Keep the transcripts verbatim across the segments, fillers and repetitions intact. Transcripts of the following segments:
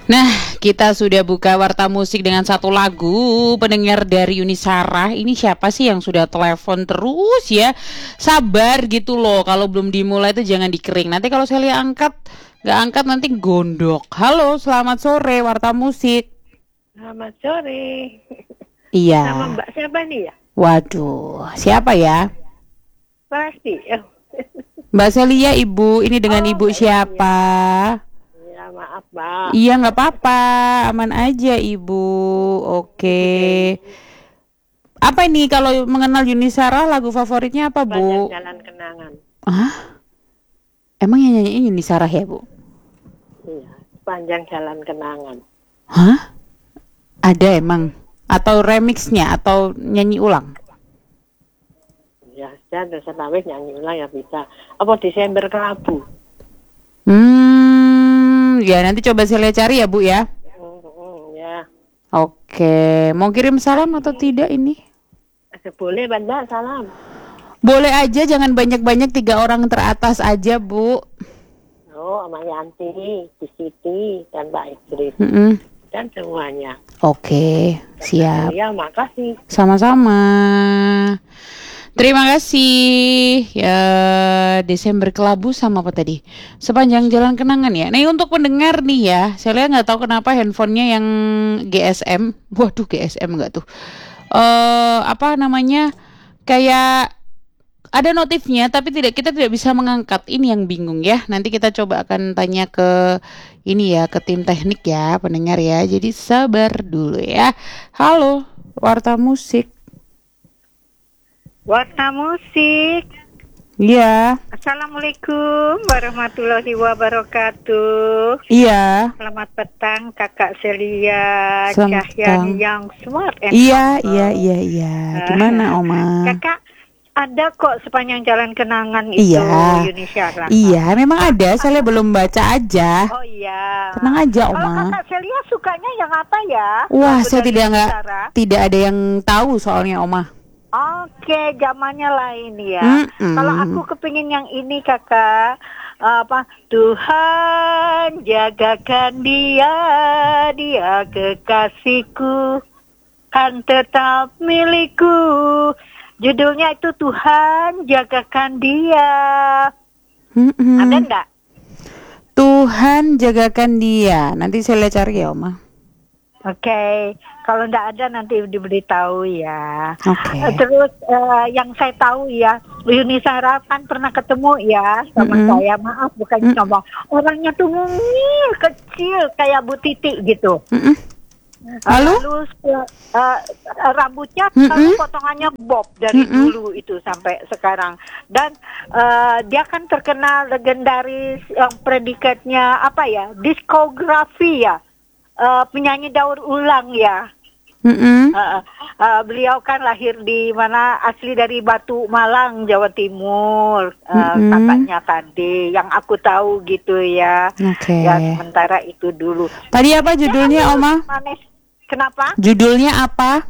Nah, kita sudah buka warta musik dengan satu lagu pendengar dari Yuni Sarah. Ini siapa sih yang sudah telepon terus ya? Sabar gitu loh. Kalau belum dimulai itu jangan dikering. Nanti kalau saya lihat angkat, nggak angkat nanti gondok. Halo, selamat sore warta musik. Selamat sore. Iya. Sama Mbak siapa nih ya? Waduh, siapa ya? Pasti. Oh. Mbak Celia, Ibu. Ini dengan Oh, Ibu Mbak siapa? Ya maaf Mbak. Iya, nggak apa-apa, aman aja Ibu. Oke. Apa ini kalau mengenal Yuni Sarah, lagu favoritnya apa, Bu? Sepanjang Jalan Kenangan. Ah, emang yang nyanyiin Yuni Sarah ya, Bu? Iya, Sepanjang Jalan Kenangan. Hah? Ada emang? Atau remixnya atau nyanyi ulang? Ya, saya terserah wis nyanyi ulang ya bisa. Apa Desember Kelabu? Hmm, ya nanti coba saya cari ya, Bu ya. Hmm, hmm, ya. Oke, mau kirim salam atau tidak ini? Boleh Mbak, salam. Boleh aja, jangan banyak-banyak, tiga orang teratas aja, Bu. Oh, sama Yanti, Di Siti, dan Mbak Idris. Mm-mm. Dan semuanya. Oke, siap. Ya, makasih. Sama-sama. Terima kasih. Ya, Desember Kelabu sama apa tadi? Sepanjang Jalan Kenangan ya. Nah, untuk pendengar nih ya, saya lihat nggak tahu kenapa handphonenya yang G S M. Waduh, G S M nggak tuh? Eh, apa namanya? Kayak ada notifnya tapi tidak, kita tidak bisa mengangkat. Ini yang bingung ya. Nanti kita coba akan tanya ke ini ya, ke tim teknik ya, pendengar ya. Jadi sabar dulu ya. Halo, warta musik. Warta musik. Iya. Assalamualaikum warahmatullahi wabarakatuh. Iya. Selamat petang Kakak Celia Selamat Cahyani petang. yang smart and Iya, humble. iya, iya, iya. Gimana, Oma? Kakak ada kok Sepanjang Jalan Kenangan itu, Iya. Yuni Sarah. Iya, memang ada. Saya belum baca aja. Oh iya. Tenang aja, Kalau Oma. Kakak Celia sukanya yang apa ya? Wah, Lagu saya dari tidak Yuni nggak Sarah? tidak ada yang tahu soalnya, Oma. Oke, zamannya lain ya. Mm-mm. Kalau aku kepingin yang ini kakak, apa? Tuhan jagakan dia, dia kekasihku, kan tetap milikku. Judulnya itu Tuhan jagakan dia. Mm-mm. Ada enggak? Tuhan jagakan dia. Nanti saya lihat cari ya, Oma. Oke, kalau enggak ada nanti diberitahu ya. Oke. Eh, Terus eh, yang saya tahu ya, Yuni Sarah kan pernah ketemu ya sama Mm-mm. saya. Maaf bukan Mm. ngomong. Orangnya tuh mungil, kecil kayak Bu Titi gitu. Mm-mm. Eh, Lalu? Lalu eh, eh, rambutnya Mm-mm. lalu potongannya bob dari Mm-mm. dulu itu sampai sekarang. Dan eh, dia kan terkenal legendaris yang predikatnya apa ya? Diskografi ya. Eh, penyanyi daur ulang ya. Mm-mm. Uh, uh, beliau kan lahir di mana, asli dari Batu Malang, Jawa Timur. Uh, Mm-mm. kakaknya Kade yang aku tahu gitu ya. Oke. Ya sementara itu dulu. Tadi apa judulnya, Oma? Manis. Kenapa? Judulnya apa?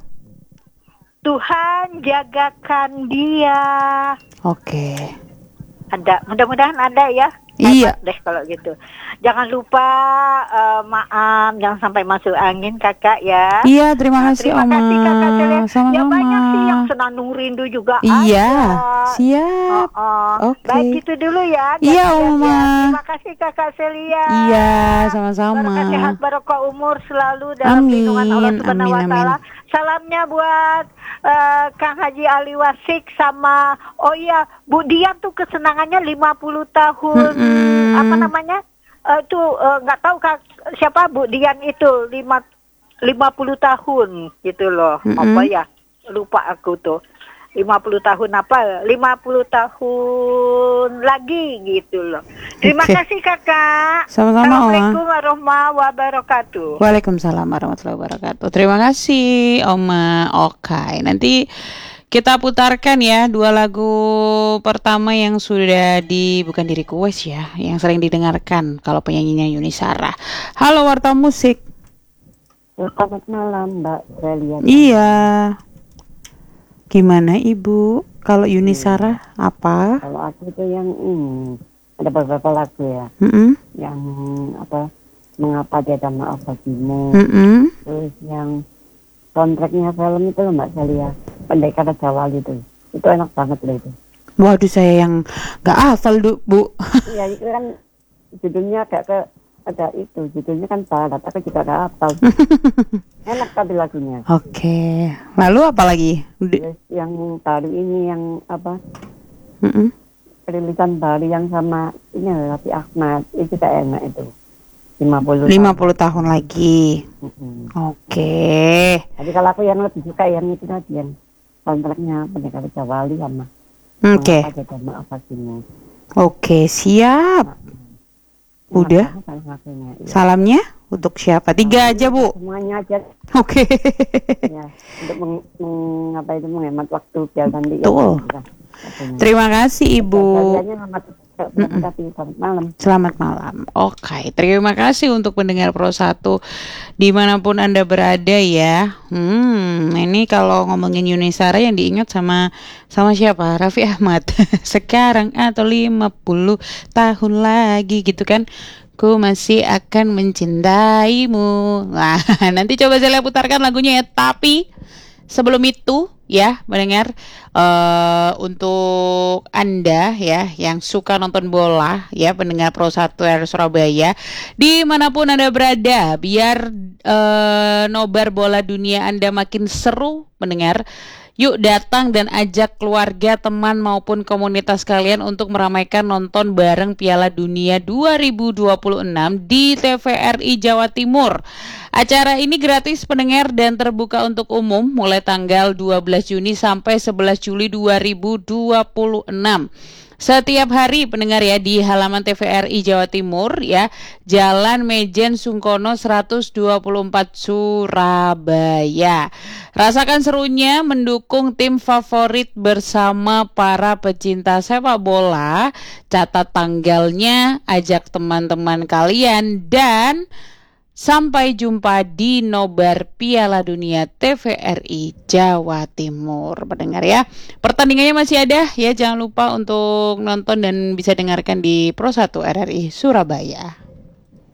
Tuhan jagakan dia. Oke. Ada, mudah-mudahan ada ya. Iya. Hebat deh kalau gitu. Jangan lupa uh, maaf, jangan sampai masuk angin kakak ya. Iya, terima Nah, kasih, terima Oma. kasih kakak Celia. Ya Sama-sama. banyak sih yang senandung rindu juga Iya, ada. siap. Oh, oh. Oke. Baik itu dulu ya. Iya, gantian Oma. ya. Terima kasih kakak Celia. Iya, sama-sama. Berkah sehat, barokah umur selalu dalam Amin, lindungan Allah Subhanahu amin, wa taala. amin. Salamnya buat eh, Kang Haji Ali Wasik sama, oh iya, Bu Dian tuh kesenangannya lima puluh tahun. Mm-mm. Apa namanya? Eh, itu eh, nggak tahu Kak, siapa Bu Dian itu lima lima puluh tahun gitu loh. Mm-mm. Apa ya? Lupa aku tuh. lima puluh tahun apa? lima puluh tahun lagi gitu loh. Terima Oke. kasih Kakak. Sama-sama, Oma. Assalamualaikum warahmatullahi wabarakatuh. Waalaikumsalam warahmatullahi wabarakatuh. Terima kasih, Oma. Oke, nanti kita putarkan ya dua lagu pertama yang sudah di, bukan di request ya, yang sering didengarkan kalau penyanyinya Yuni Sarah. Halo warta musik. Selamat malam Mbak Celia. Iya. Gimana Ibu? Kalau Yuni Sarah apa? Kalau aku itu yang ini ada beberapa lagu ya, Mm-mm. yang apa Mengapa Tiada Maaf Bagimu. Mm-mm. Terus yang soundtracknya film itu loh Mbak Celia, Pendekar Raja Wali itu. Itu enak banget loh itu. Waduh, saya yang nggak hafal du, Bu. Iya itu kan judulnya agak ke ada itu judulnya kan barat, aku juga gak hafal. Enak tapi lagunya. Oke. Lalu apa lagi? Di- Terus yang baru ini yang apa Mm-mm. rilisan baru yang sama ini Raffi Ahmad itu juga enak itu. lima puluh lima puluh tahun lagi. Mm-mm. Oke. Jadi kalau aku yang lebih suka yang itu tadi yang soundtracknya Pendekar Raja Wali sama Oke. Mengapa Tiada Maaf Bagimu. Oke, siap. Udah. Enak banget salah satunya, iya. Salamnya untuk siapa? Tiga aja, Bu. Semuanya aja Oke. ya untuk meng, meng- apa itu menghemat waktu biar nanti Betul. ya, katanya. Terima kasih, Ibu. Kaliannya selamat tapi selamat malam. Selamat malam. Oke, terima kasih untuk pendengar Pro satu dimanapun Anda berada ya. Hmm, ini kalau ngomongin Yuni Sara yang diingat sama sama siapa? Raffi Ahmad. Sekarang atau lima puluh tahun lagi gitu kan. Ku masih akan mencintaimu. Nah, nanti coba saya putarkan lagunya ya. Tapi sebelum itu ya mendengar eh untuk Anda ya yang suka nonton bola ya pendengar Pro satu R Surabaya dimanapun Anda berada biar eh, nobar bola dunia Anda makin seru mendengar. Yuk datang dan ajak keluarga, teman maupun komunitas kalian untuk meramaikan nonton bareng Piala Dunia dua ribu dua puluh enam di T V R I Jawa Timur. Acara ini gratis pendengar dan terbuka untuk umum mulai tanggal dua belas Juni sampai sebelas Juli dua ribu dua puluh enam. Setiap hari pendengar ya di halaman T V R I Jawa Timur ya, Jalan Mejen Sungkono seratus dua puluh empat Surabaya. Rasakan serunya mendukung tim favorit bersama para pecinta sepak bola. Catat tanggalnya, ajak teman-teman kalian dan sampai jumpa di nobar Piala Dunia T V R I Jawa Timur. Pendengar ya, pertandingannya masih ada ya, jangan lupa untuk nonton dan bisa dengarkan di Pro satu R R I Surabaya.